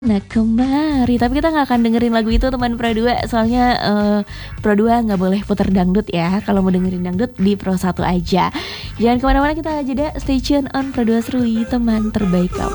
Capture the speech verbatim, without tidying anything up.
Nah kemari, tapi kita nggak akan dengerin lagu itu teman Pro dua. Soalnya uh, Pro dua nggak boleh puter dangdut ya. Kalau mau dengerin dangdut di Pro satu aja. Jangan kemana-mana, kita jeda. Stay tune on Pro dua Serui, teman terbaik kamu.